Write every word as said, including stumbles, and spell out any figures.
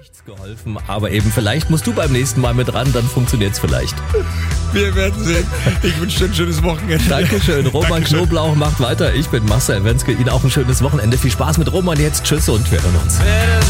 nichts geholfen, aber eben vielleicht musst du beim nächsten Mal mit ran, dann funktioniert's vielleicht. Wir werden sehen. Ich wünsche dir ein schönes Wochenende. Dankeschön. Roman Dankeschön. Knoblauch macht weiter. Ich bin Marcel Wenske. Ihnen auch ein schönes Wochenende. Viel Spaß mit Roman jetzt. Tschüss und wir hören uns.